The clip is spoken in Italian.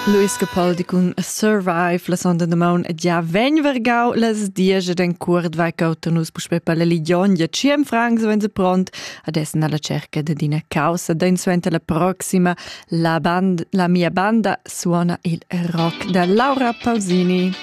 Luis Capaldi con Survive, la sonda de maun e già ven vergau las 10 den cuort vai cautanus puspe per la ligiongia 5 francs wenn se pront adesso alla cerca de dina causa den suenta la proxima la mia banda suona il rock da Laura Pausini.